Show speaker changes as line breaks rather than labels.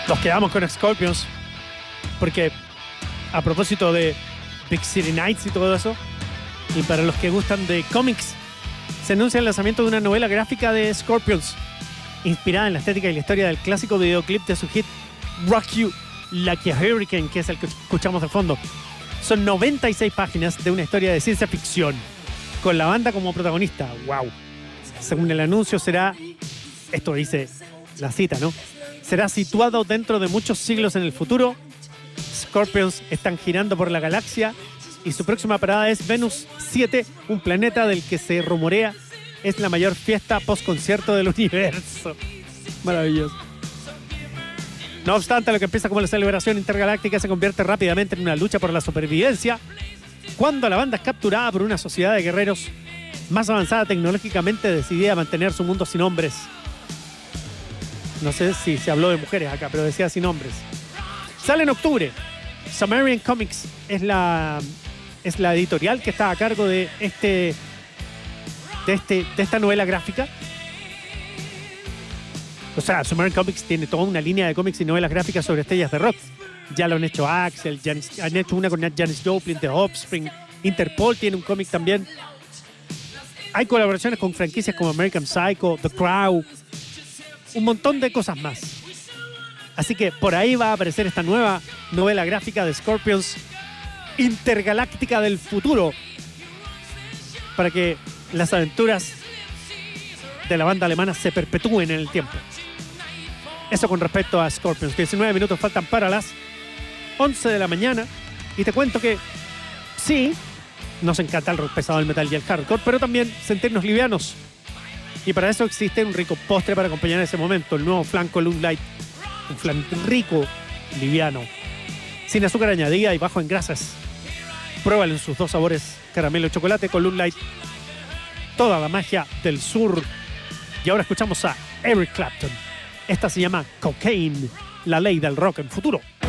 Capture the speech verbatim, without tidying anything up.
Nos quedamos con Scorpions porque a propósito de Big City Nights y todo eso, y para los que gustan de cómics, se anuncia el lanzamiento de una novela gráfica de Scorpions inspirada en la estética y la historia del clásico videoclip de su hit Rock You Like a Hurricane, que es el que escuchamos de fondo. Son noventa y seis páginas de una historia de ciencia ficción con la banda como protagonista. ¡Wow! Según el anuncio será, esto dice la cita, ¿no? Será situado dentro de muchos siglos en el futuro. Scorpions están girando por la galaxia y su próxima parada es Venus siete, un planeta del que se rumorea es la mayor fiesta post-concierto del universo. Maravilloso. No obstante, lo que empieza como la celebración intergaláctica se convierte rápidamente en una lucha por la supervivencia cuando la banda es capturada por una sociedad de guerreros más avanzada tecnológicamente, decidida a mantener su mundo sin hombres. No sé si se habló de mujeres acá, pero decía sin hombres. Sale en octubre. Sumerian Comics es la, es la editorial que está a cargo de, este, de, este, de esta novela gráfica. O sea, Sumerian Comics tiene toda una línea de cómics y novelas gráficas sobre estrellas de rock. Ya lo han hecho Axel, Janis, han hecho una con Janis Joplin, The Offspring. Interpol tiene un cómic también. Hay colaboraciones con franquicias como American Psycho, The Crow, un montón de cosas más. Así que por ahí va a aparecer esta nueva novela gráfica de Scorpions, intergaláctica del futuro, para que las aventuras de la banda alemana se perpetúen en el tiempo. Eso con respecto a Scorpions. diecinueve minutos faltan para las once de la mañana. Y te cuento que sí, nos encanta el rock pesado, el metal y el hardcore, pero también sentirnos livianos. Y para eso existe un rico postre para acompañar ese momento. El nuevo flan Column Light. Un flan rico, liviano, sin azúcar añadida y bajo en grasas. Pruébalo en sus dos sabores, caramelo y chocolate. Column Light. Toda la magia del sur. Y ahora escuchamos a Eric Clapton. Esta se llama Cocaine, la ley del rock en futuro.